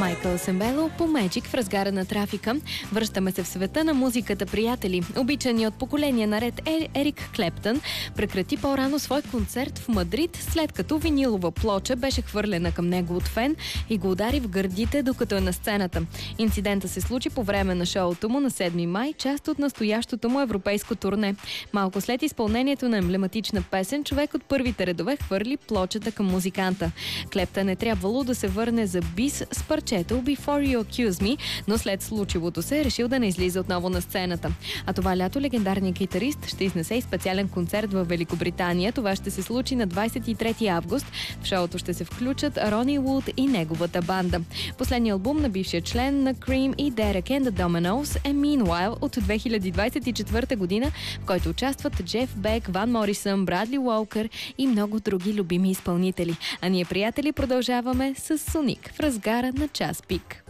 Майкъл Сембело по Magic в разгара на трафика. Връщаме се в света на музиката, приятели. Обичани от поколение наред Ерик Клептън прекрати по-рано свой концерт в Мадрид, след като винилова плоча беше хвърлена към него от фен и го удари в гърдите, докато е на сцената. Инцидента се случи по време на шоуто му на 7 май, част от настоящото му европейско турне. Малко след изпълнението на емблематична песен, човек от първите редове хвърли плочата към музиканта. Клептън е трябвало да се върне за бис с парчето Before You Accuse Me, но след случилото се е решил да не излиза отново на сцената. А това лято легендарният китарист ще изнесе и специален концерт в Великобритания. Това ще се случи на 23 август. В шоуто ще се включат Рони Вуд и неговата банда. Последният албум на бившия член на Cream и Derek and the Dominos е Meanwhile от 2024 година, в който участват Джеф Бек, Ван Морисън, Брадли Уолкър и много други любими изпълнители. А ние, приятели, продължаваме с Соник в разгара на час пик.